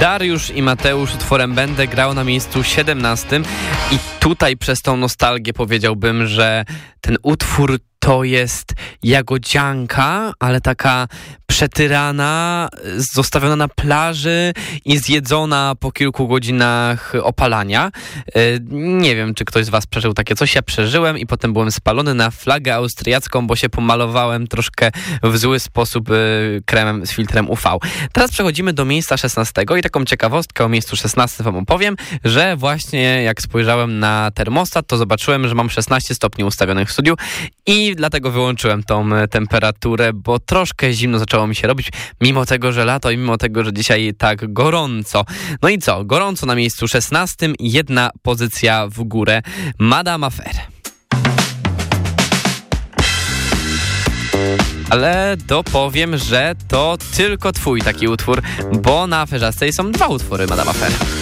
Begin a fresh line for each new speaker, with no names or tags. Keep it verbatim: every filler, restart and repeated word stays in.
Dariusz i Mateusz utworem Będę grał na miejscu siedemnastym i tutaj przez tą nostalgię powiedziałbym, że ten utwór to jest jagodzianka, ale taka przetyrana, zostawiona na plaży i zjedzona po kilku godzinach opalania. Nie wiem, czy ktoś z was przeżył takie coś. Ja przeżyłem i potem byłem spalony na flagę austriacką, bo się pomalowałem troszkę w zły sposób kremem z filtrem U V. Teraz przechodzimy do miejsca szesnastego i taką ciekawostkę o miejscu szesnastym wam opowiem, że właśnie jak spojrzałem na termostat, to zobaczyłem, że mam szesnaście stopni ustawionych w studiu i dlatego wyłączyłem tą temperaturę, bo troszkę zimno zaczęło mi się robić, mimo tego, że lato i mimo tego, że dzisiaj tak gorąco. No i co? Gorąco na miejscu szesnastym, jedna pozycja w górę. Madame Affair. Ale dopowiem, że to tylko twój taki utwór, bo na Aferzastej są dwa utwory Madame Affair.